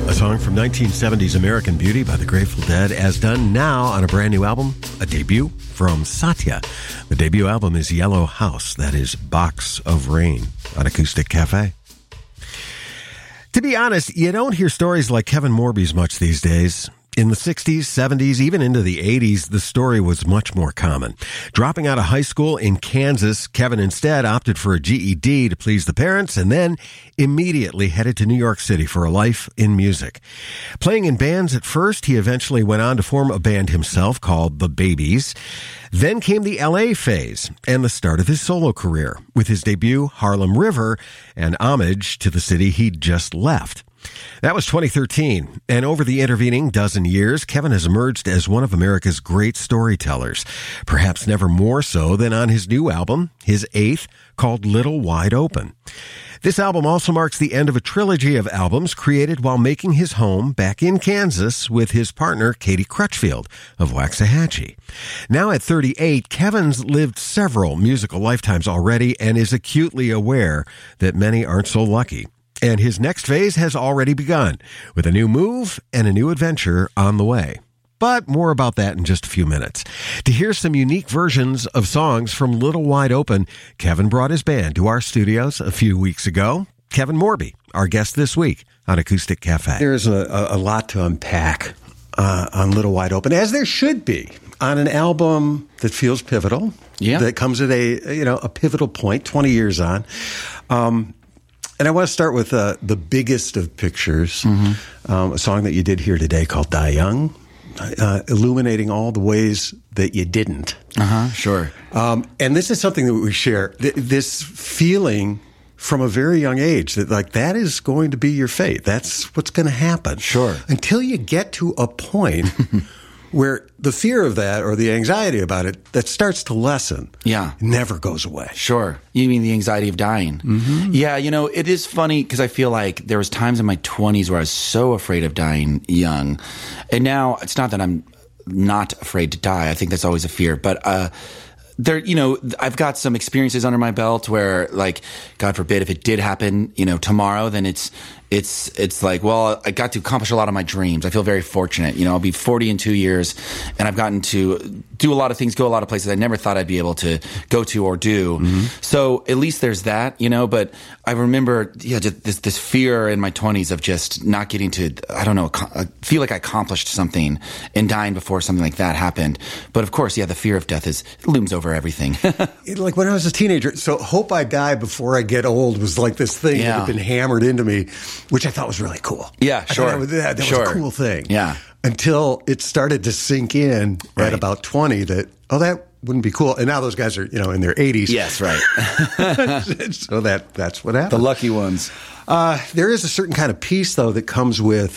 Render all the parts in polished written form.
A song from 1970's American Beauty by the Grateful Dead, as done now on a brand new album, a debut from Satya. The debut album is Yellow House, that is Box of Rain on Acoustic Cafe. To be honest, you don't hear stories like Kevin Morby's much these days. In the 60s, 70s, even into the 80s, the story was much more common. Dropping out of high school in Kansas, Kevin instead opted for a GED to please the parents and then immediately headed to New York City for a life in music. Playing in bands at first, he eventually went on to form a band himself called The Babies. Then came the LA phase and the start of his solo career with his debut, Harlem River, and homage to the city he'd just left. That was 2013, and over the intervening dozen years, Kevin has emerged as one of America's great storytellers, perhaps never more so than on his new album, his eighth, called Little Wide Open. This album also marks the end of a trilogy of albums created while making his home back in Kansas with his partner, Katie Crutchfield of Waxahachie. Now at 38, Kevin's lived several musical lifetimes already and is acutely aware that many aren't so lucky. And his next phase has already begun, with a new move and a new adventure on the way. But more about that in just a few minutes. To hear some unique versions of songs from Little Wide Open, Kevin brought his band to our studios a few weeks ago. Kevin Morby, our guest this week on Acoustic Cafe. There's a lot to unpack on Little Wide Open, as there should be, on an album that feels pivotal, that comes at a pivotal point, 20 years on. And I want to start with the biggest of pictures, a song that you did here today called Die Young, illuminating all the ways that you didn't. Sure. And this is something that we share, this feeling from a very young age that is going to be your fate. That's what's going to happen. Sure. Until you get to a point where the fear of that or the anxiety about it that starts to lessen never goes away. Sure. You mean the anxiety of dying? Mm-hmm. Yeah, it is funny because I feel like there was times in my 20s where I was so afraid of dying young. And now it's not that I'm not afraid to die. I think that's always a fear. But there, I've got some experiences under my belt where, like, God forbid, if it did happen, tomorrow, then it's like, well, I got to accomplish a lot of my dreams. I feel very fortunate. I'll be 40 in 2 years, and I've gotten to do a lot of things, go a lot of places I never thought I'd be able to go to or do. Mm-hmm. So at least there's that, but I remember, just this fear in my 20s of just not getting to, I don't know, feel like I accomplished something and dying before something like that happened. But of course, the fear of death looms over everything. Like when I was a teenager, so hope I die before I get old was like this thing that had been hammered into me, which I thought was really cool. Yeah, sure. That was a cool thing. Yeah. Until it started to sink in at about 20 that wouldn't be cool. And now those guys are, in their 80s. Yes, right. So that's what happened. The lucky ones. There is a certain kind of peace, though, that comes with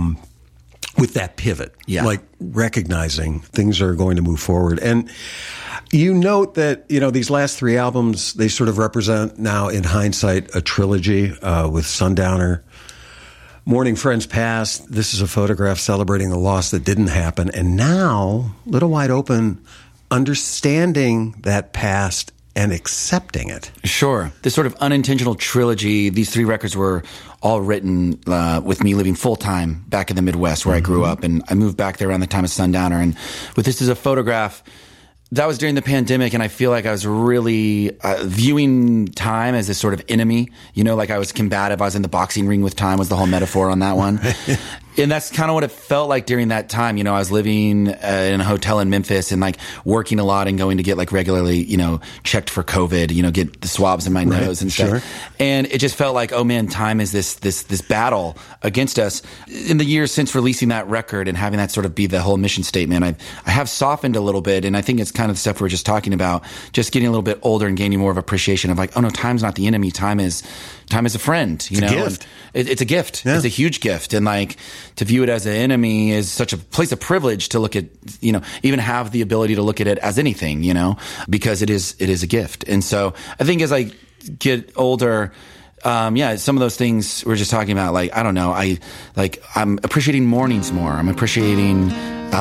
that pivot. Yeah. Like recognizing things are going to move forward. And you note that, these last three albums, they sort of represent now, in hindsight, a trilogy with Sundowner, Mourning Friends Past. This is a photograph celebrating the loss that didn't happen. And now, Little Wide Open, understanding that past and accepting it. Sure. This sort of unintentional trilogy, these three records were all written with me living full-time back in the Midwest where I grew up. And I moved back there around the time of Sundowner. And with This Is a Photograph, that was during the pandemic, and I feel like I was really viewing time as this sort of enemy. Like I was combative. I was in the boxing ring with time was the whole metaphor on that one. And that's kind of what it felt like during that time. I was living in a hotel in Memphis and like working a lot and going to get like regularly, checked for COVID, get the swabs in my nose and stuff. And it just felt like, oh man, time is this battle against us. In the years since releasing that record and having that sort of be the whole mission statement, I have softened a little bit. And I think it's kind of the stuff we were just talking about, just getting a little bit older and gaining more of appreciation of like, oh no, time's not the enemy. Time is a friend, It's a gift. It's a gift. Yeah. It's a huge gift. And like to view it as an enemy is such a place of privilege to look at, even have the ability to look at it as anything, because it is a gift. And so I think as I get older, some of those things we're just talking about, like, I don't know, I'm appreciating mornings more. I'm appreciating,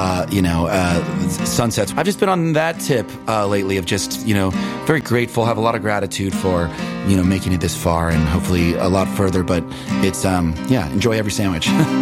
sunsets. I've just been on that tip lately of just, very grateful, have a lot of gratitude for, making it this far and hopefully a lot further. But it's, enjoy every sandwich.